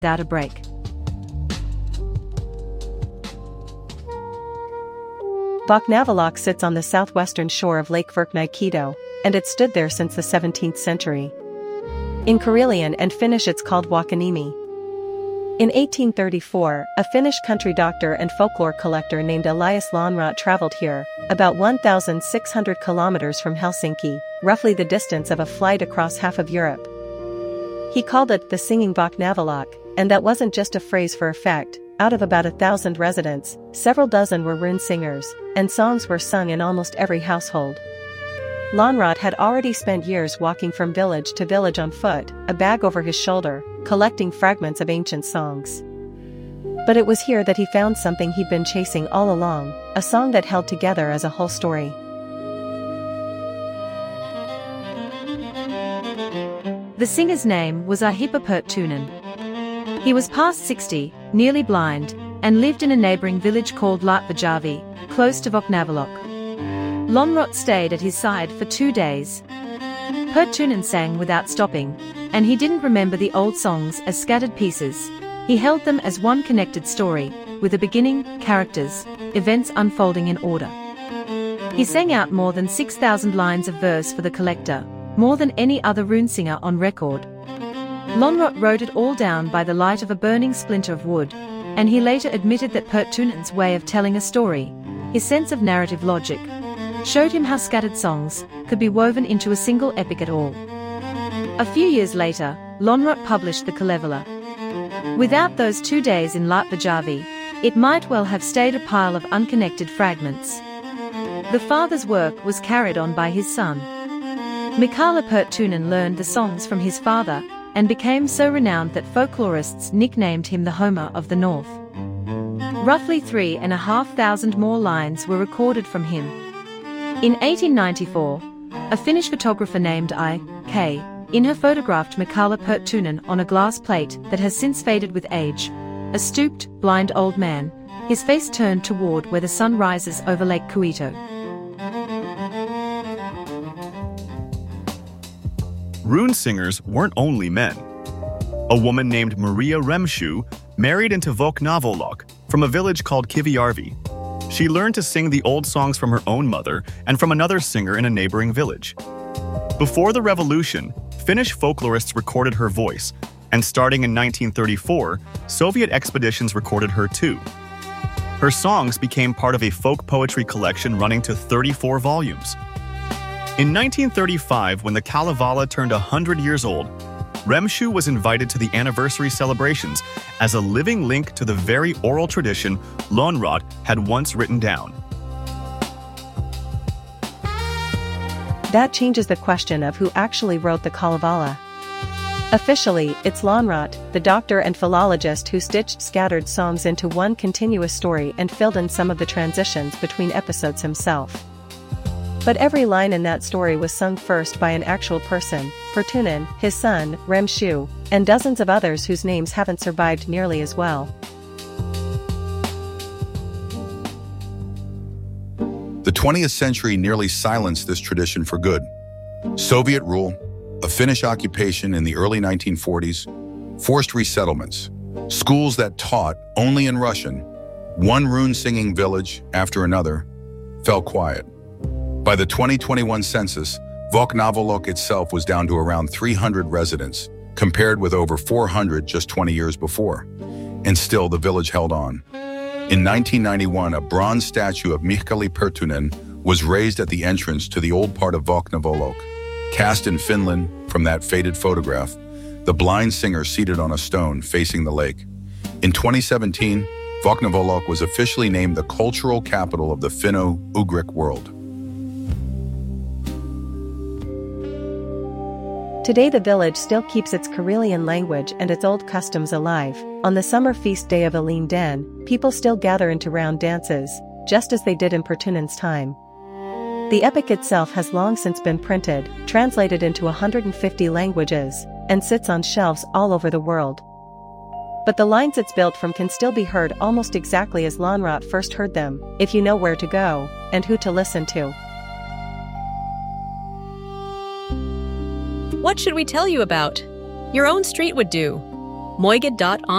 without a break. Voknavalok sits on the southwestern shore of Lake Verkhney, and it stood there since the 17th century. In Karelian and Finnish it's called Vakaniemi. In 1834, a Finnish country doctor and folklore collector named Elias Lönnrot traveled here, about 1,600 kilometers from Helsinki, roughly the distance of a flight across half of Europe. He called it the Singing Voknavalok, and that wasn't just a phrase for effect. Out of about 1,000 residents, several dozen were rune singers, and songs were sung in almost every household. Lönnrot had already spent years walking from village to village on foot, a bag over his shoulder, collecting fragments of ancient songs. But it was here that he found something he'd been chasing all along, a song that held together as a whole story. The singer's name was Ahippa Perttunen. He was past 60, nearly blind, and lived in a neighboring village called Latvajärvi, close to Voknavalok. Lönnrot stayed at his side for 2 days. Perttunen sang without stopping, and he didn't remember the old songs as scattered pieces. He held them as one connected story, with a beginning, characters, events unfolding in order. He sang out more than 6,000 lines of verse for the collector, more than any other rune singer on record. Lönnrot wrote it all down by the light of a burning splinter of wood, and he later admitted that Perttunen's way of telling a story, his sense of narrative logic, showed him how scattered songs could be woven into a single epic at all. A few years later, Lönnrot published the Kalevala. Without those 2 days in Latvajärvi, it might well have stayed a pile of unconnected fragments. The father's work was carried on by his son. Mikaela Perttunen learned the songs from his father and became so renowned that folklorists nicknamed him the Homer of the North. Roughly 3,500 more lines were recorded from him. In 1894, a Finnish photographer named I.K. Inher photographed Mikaela Perttunen on a glass plate that has since faded with age. A stooped, blind old man, his face turned toward where the sun rises over Lake Kuito. Rune singers weren't only men. A woman named Maria Remshu married into Voknavalok from a village called Kivijärvi. She learned to sing the old songs from her own mother and from another singer in a neighboring village. Before the revolution, Finnish folklorists recorded her voice, and starting in 1934, Soviet expeditions recorded her too. Her songs became part of a folk poetry collection running to 34 volumes. In 1935, when the Kalevala turned 100 years old, Remshu was invited to the anniversary celebrations as a living link to the very oral tradition Lönnrot had once written down. That changes the question of who actually wrote the Kalevala. Officially, it's Lönnrot, the doctor and philologist who stitched scattered songs into one continuous story and filled in some of the transitions between episodes himself. But every line in that story was sung first by an actual person, Perttunen, his son, Remshu, and dozens of others whose names haven't survived nearly as well. The 20th century nearly silenced this tradition for good. Soviet rule, a Finnish occupation in the early 1940s, forced resettlements, schools that taught only in Russian, one rune-singing village after another, fell quiet. By the 2021 census, Voknavalok itself was down to around 300 residents, compared with over 400 just 20 years before. And still, the village held on. In 1991, a bronze statue of Mikaela Perttunen was raised at the entrance to the old part of Voknavalok. Cast in Finland from that faded photograph, the blind singer seated on a stone facing the lake. In 2017, Voknavalok was officially named the cultural capital of the Finno-Ugric world. Today the village still keeps its Karelian language and its old customs alive. On the summer feast day of Elin Den, people still gather into round dances, just as they did in Perttunen's time. The epic itself has long since been printed, translated into 150 languages, and sits on shelves all over the world. But the lines it's built from can still be heard almost exactly as Lönnrot first heard them, if you know where to go, and who to listen to. What should we tell you about? Your own street would do. Moigad.on